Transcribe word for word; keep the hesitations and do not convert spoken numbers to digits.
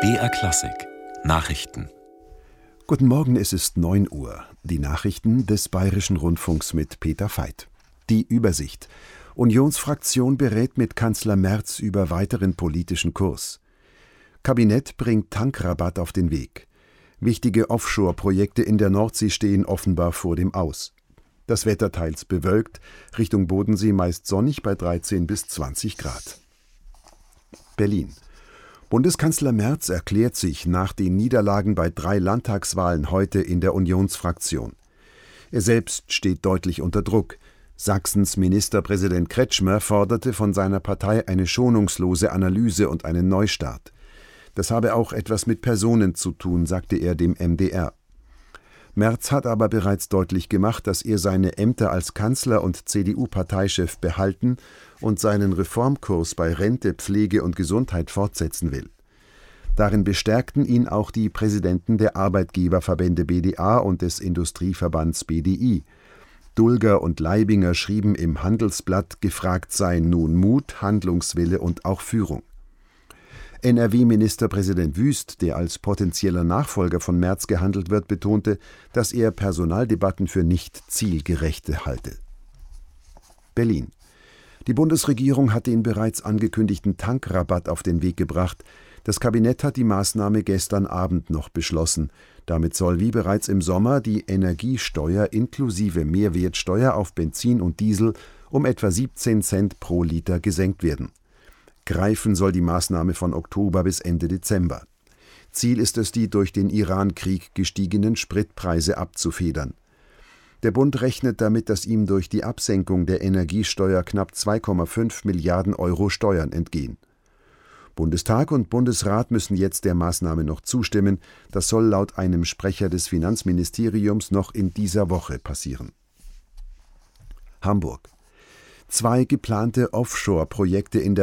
B R Klassik Nachrichten. Guten Morgen, es ist neun Uhr. Die Nachrichten des Bayerischen Rundfunks mit Peter Veit. Die Übersicht. Unionsfraktion berät mit Kanzler Merz über weiteren politischen Kurs. Kabinett bringt Tankrabatt auf den Weg. Wichtige Offshore-Projekte in der Nordsee stehen offenbar vor dem Aus. Das Wetter teils bewölkt, Richtung Bodensee meist sonnig bei dreizehn bis zwanzig Grad. Berlin. Bundeskanzler Merz erklärt sich nach den Niederlagen bei drei Landtagswahlen heute in der Unionsfraktion. Er selbst steht deutlich unter Druck. Sachsens Ministerpräsident Kretschmer forderte von seiner Partei eine schonungslose Analyse und einen Neustart. Das habe auch etwas mit Personen zu tun, sagte er dem M D R. Merz hat aber bereits deutlich gemacht, dass er seine Ämter als Kanzler und C D U-Parteichef behalten und seinen Reformkurs bei Rente, Pflege und Gesundheit fortsetzen will. Darin bestärkten ihn auch die Präsidenten der Arbeitgeberverbände B D A und des Industrieverbands B D I. Dulger und Leibinger schrieben im Handelsblatt, gefragt seien nun Mut, Handlungswille und auch Führung. N R W-Ministerpräsident Wüst, der als potenzieller Nachfolger von Merz gehandelt wird, betonte, dass er Personaldebatten für nicht zielgerechte halte. Berlin. Die Bundesregierung hat den bereits angekündigten Tankrabatt auf den Weg gebracht. Das Kabinett hat die Maßnahme gestern Abend noch beschlossen. Damit soll wie bereits im Sommer die Energiesteuer inklusive Mehrwertsteuer auf Benzin und Diesel um etwa siebzehn Cent pro Liter gesenkt werden. Greifen soll die Maßnahme von Oktober bis Ende Dezember. Ziel ist es, die durch den Iran-Krieg gestiegenen Spritpreise abzufedern. Der Bund rechnet damit, dass ihm durch die Absenkung der Energiesteuer knapp zwei Komma fünf Milliarden Euro Steuern entgehen. Bundestag und Bundesrat müssen jetzt der Maßnahme noch zustimmen. Das soll laut einem Sprecher des Finanzministeriums noch in dieser Woche passieren. Hamburg. Zwei geplante Offshore-Projekte in der